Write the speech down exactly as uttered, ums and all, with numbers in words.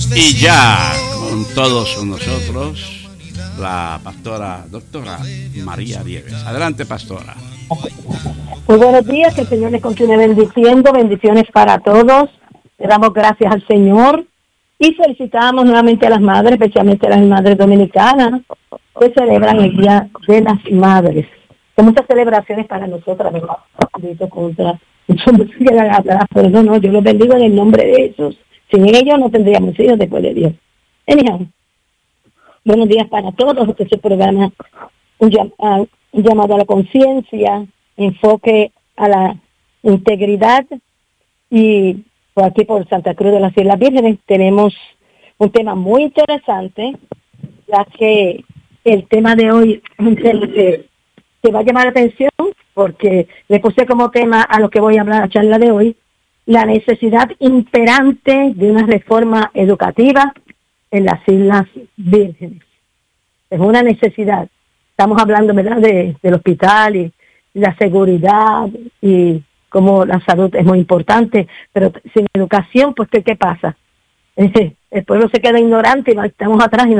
Y ya con todos nosotros la pastora doctora María Nieves. Adelante, pastora. Muy buenos días, que el Señor les continúe bendiciendo, bendiciones para todos. Le damos gracias al Señor y felicitamos nuevamente a las madres, especialmente a las madres dominicanas que celebran el Día de las Madres. Hay muchas celebraciones para nosotras, ¿verdad? Contra, pero no, no, yo los bendigo en el nombre de Jesús. Sin ellos no tendríamos hijos después de Dios. Anyhow, buenos días para todos. Este es el programa un, llam, uh, un llamado a la conciencia, enfoque a la integridad, y por aquí por Santa Cruz de las Islas Vírgenes tenemos un tema muy interesante, ya que el tema de hoy te, te va a llamar la atención porque le puse como tema a lo que voy a hablar, la charla de hoy, la necesidad imperante de una reforma educativa en las Islas Vírgenes. Es una necesidad. Estamos hablando, ¿verdad?, de, del hospital y la seguridad y cómo la salud es muy importante, pero sin educación, pues, ¿qué, qué pasa? El pueblo se queda ignorante y estamos atrás y